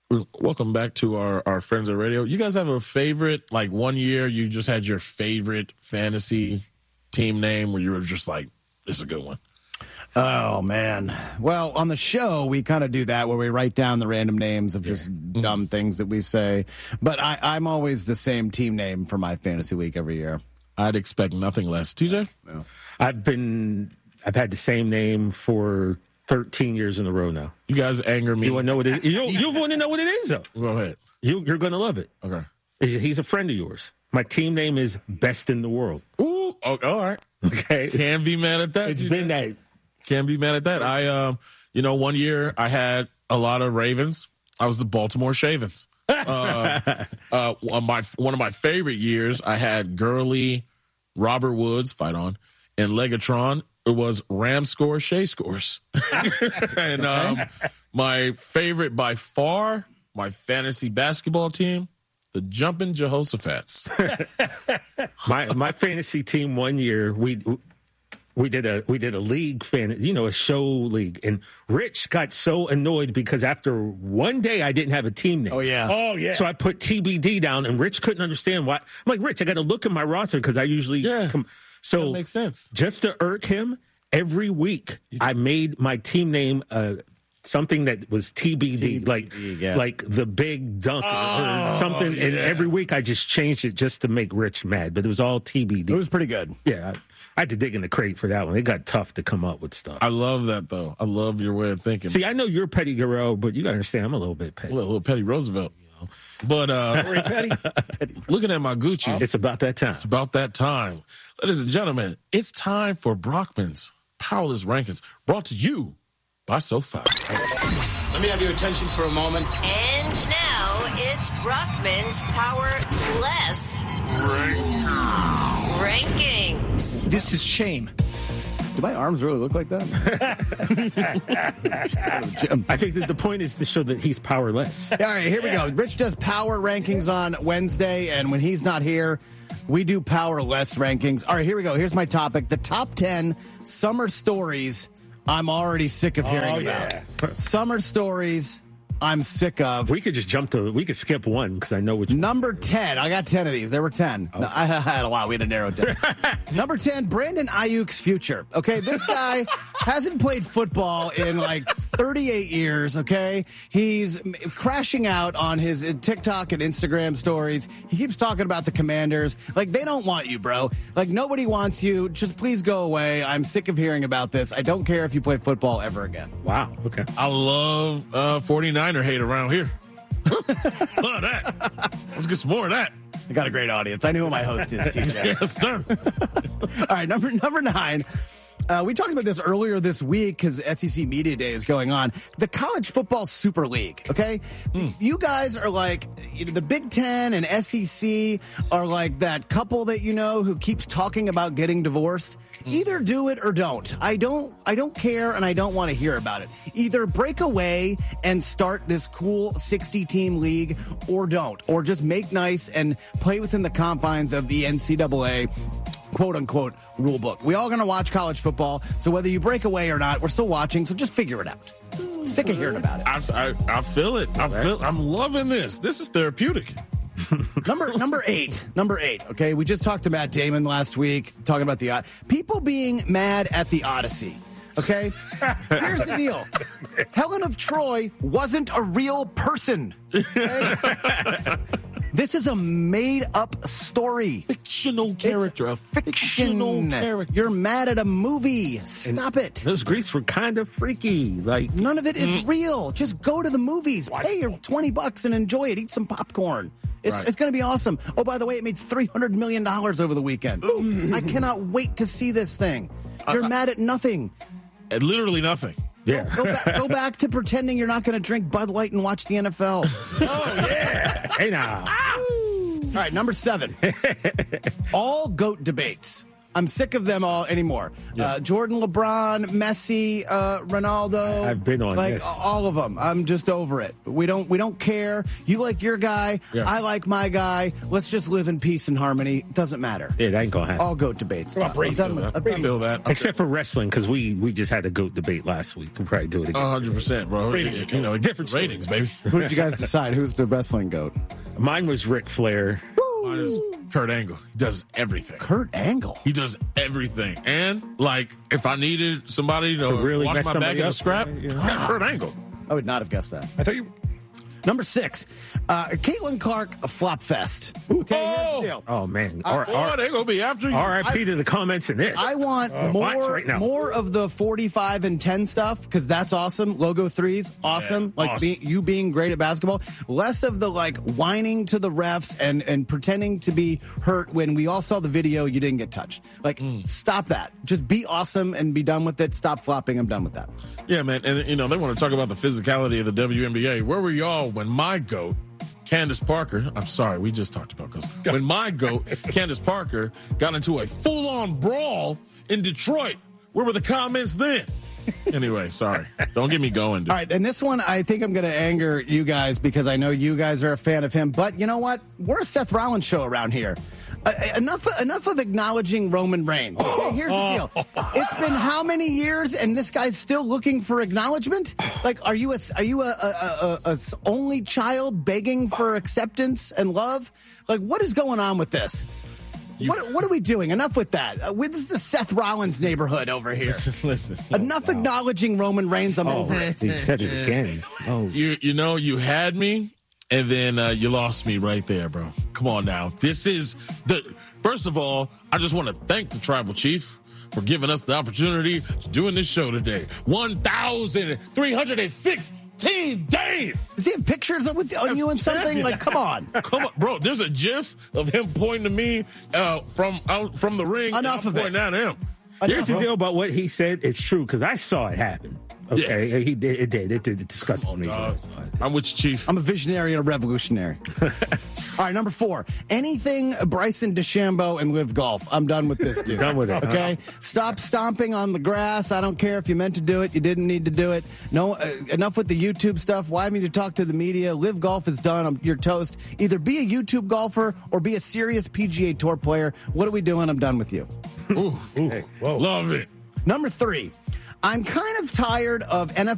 Welcome back to our Friends of Radio. You guys have a favorite, like 1 year you just had your favorite fantasy team name where you were just like, this is a good one? Oh, man. Well, on the show, we kind of do that where we write down the random names of just dumb things that we say. But I'm always the same team name for my fantasy week every year. I'd expect nothing less. TJ? No. I've had the same name for 13 years in a row now. You guys anger me. You want to know what it is? You want to know what it is, though. Go ahead. You're going to love it. Okay. He's a friend of yours. My team name is Best in the World. Ooh, okay, all right. Okay. Can't be mad at that. It's been that. Can't be mad at that. I, 1 year I had a lot of Ravens. I was the Baltimore Shavens. One of my favorite years, I had Gurley, Robert Woods, fight on, and Legatron. It was Ram score, Shea scores. And my favorite by far, my fantasy basketball team, the Jumpin' Jehoshaphat's. my fantasy team 1 year, we did a league a show league, and Rich got so annoyed because after one day I didn't have a team name. Oh yeah. So I put TBD down, and Rich couldn't understand why. I'm like, Rich, I got to look at my roster because I usually So that makes sense. Just to irk him, every week I made my team name something that was TBD, like the big dunk or something. Yeah. And every week I just changed it just to make Rich mad, but it was all TBD. It was pretty good. Yeah. I had to dig in the crate for that one. It got tough to come up with stuff. I love that, though. I love your way of thinking. See, I know you're Petty Guerrero, but you got to understand I'm a little bit petty. A little Petty Roosevelt. But petty. Looking at my Gucci. It's about that time. It's about that time. Ladies and gentlemen, it's time for Brockman's Powerless Rankings, brought to you by SoFi. Let me have your attention for a moment. And now it's Brockman's Powerless Rankings. This is shame. Do my arms really look like that? I think that the point is to show that he's powerless. All right, here we go. Rich does power rankings on Wednesday, and when he's not here, we do powerless rankings. All right, here we go. Here's my topic. The top 10 summer stories I'm already sick of hearing about. Summer stories I'm sick of. We could just we could skip one because I know which Number 10. I got 10 of these. There were 10. Okay. No, I had a lot. We had to narrow it down. Number 10, Brandon Ayuk's future. Okay, this guy hasn't played football in like 38 years, okay? He's crashing out on his TikTok and Instagram stories. He keeps talking about the Commanders. Like, they don't want you, bro. Like, nobody wants you. Just please go away. I'm sick of hearing about this. I don't care if you play football ever again. Wow, okay. I love 49er hate around here. Love that. Let's get some more of that. I got a great audience. I know who my host is, TJ. Yes, sir. All right, number 9. We talked about this earlier this week because SEC Media Day is going on. The College Football Super League, okay? You guys are like, the Big Ten and SEC are like that couple that you know who keeps talking about getting divorced. Either do it or don't. I don't care, and I don't want to hear about it. Either break away and start this cool 60-team league, or don't. Or just make nice and play within the confines of the NCAA quote-unquote rule book. We all going to watch college football, so whether you break away or not, we're still watching, so just figure it out. Sick of hearing about it. I feel it. I'm loving this. This is therapeutic. Number 8. Okay, we just talked to Matt Damon last week, talking about the people being mad at the Odyssey. Okay, here's the deal: Helen of Troy wasn't a real person. Okay? This is a made-up story. Fictional character. It's fictional character. You're mad at a movie. Stop it. Those Greeks were kind of freaky. Like, none of it is real. Just go to the movies. Pay your $20 and enjoy it. Eat some popcorn. It's going to be awesome. Oh, by the way, it made $300 million over the weekend. I cannot wait to see this thing. You're mad at nothing. At literally nothing. Yeah. Go back to pretending you're not going to drink Bud Light and watch the NFL. Oh, yeah. Hey, now. All right, number 7. All GOAT debates. I'm sick of them all anymore. Yeah. Jordan, LeBron, Messi, Ronaldo. I've been on like this. all of them. I'm just over it. We don't care. You like your guy. Yeah. I like my guy. Let's just live in peace and harmony. Doesn't matter. It ain't gonna happen. All goat debates. Come on, Brady, I'm done feel with- that. I'm done Feel that. Except for wrestling, because we just had a GOAT debate last week. We'll probably do it again. 100%, bro. You know, different ratings, baby. Who did you guys decide? Who's the wrestling goat? Mine was Ric Flair. Mine is Kurt Angle. He does everything. Kurt Angle. He does everything. And, like, if I needed somebody to really wash mess my back somebody in a up? scrap, Yeah. Kurt Angle. I would not have guessed that. I thought you. Number 6, Caitlin Clark, a flop fest. Okay, here's the deal. Oh man. Boy, they going to be after you. R.I.P. to the comments in this. I want watch right now. more of the 45 and 10 stuff because that's awesome. Logo threes, awesome. Yeah, like awesome. you being great at basketball. Less of the like whining to the refs and pretending to be hurt when we all saw the video you didn't get touched. Like stop that. Just be awesome and be done with it. Stop flopping. I'm done with that. Yeah, man. And, you know, they want to talk about the physicality of the WNBA. Where were y'all when my GOAT, Candace Parker, I'm sorry, we just talked about this. When my GOAT, Candace Parker, got into a full-on brawl in Detroit, where were the comments then? Anyway, sorry. Don't get me going, dude. All right, and this one I think I'm going to anger you guys because I know you guys are a fan of him. But you know what? We're a Seth Rollins show around here. Enough of acknowledging Roman Reigns. Okay, here's the deal. It's been how many years, and this guy's still looking for acknowledgement? Like, are you a only child begging for acceptance and love? Like, what is going on with this? What are we doing? Enough with that. This is the Seth Rollins neighborhood over here. Listen. Enough acknowledging Roman Reigns. I'm over it. He said it again. Oh, You know, you had me, and then you lost me right there, bro. Come on now. This is first of all, I just want to thank the Tribal Chief for giving us the opportunity to doing this show today. 1,316 days. Does he have pictures of on you and something? Like, come on. Come on, bro. There's a GIF of him pointing to me from the ring. Enough and I'm of it. pointing down at him. here's the deal about what he said. It's true because I saw it happen. Okay, he did. It did. It disgusted me. Dog. I'm with you, Chief. I'm a visionary and a revolutionary. All right, number 4. Anything Bryson DeChambeau and Live Golf. I'm done with this, dude. Done with it. Okay? Stop stomping on the grass. I don't care if you meant to do it. You didn't need to do it. No, enough with the YouTube stuff. Why me to talk to the media? Live Golf is done. You're toast. Either be a YouTube golfer or be a serious PGA Tour player. What are we doing? I'm done with you. Ooh, Hey, whoa. love it. Number 3. I'm kind of tired of NFL